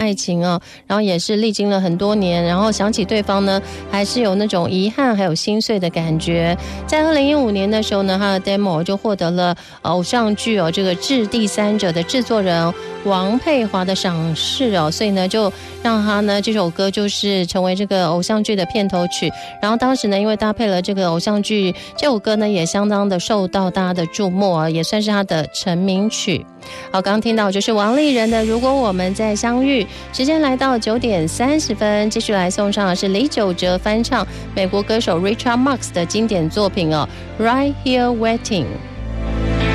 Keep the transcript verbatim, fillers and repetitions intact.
爱情哦，然后也是历经了很多年，然后想起对方呢，还是有那种遗憾还有心碎的感觉。在二零一五年的时候呢，他的 demo 就获得了偶像剧哦这个致第三者的制作人王佩华的赏识哦，所以呢就让他呢这首歌就是成为这个偶像剧的片头曲。然后当时呢，因为搭配了这个偶像剧，这首歌呢也相当的受到大家的注目啊，也算是他的成名曲。好，刚刚听到就是王丽人的《如果我们再相遇》。时间来到九点三十分，继续来送上的是李玖哲翻唱美国歌手 Richard Marx 的经典作品哦，《Right Here Waiting》。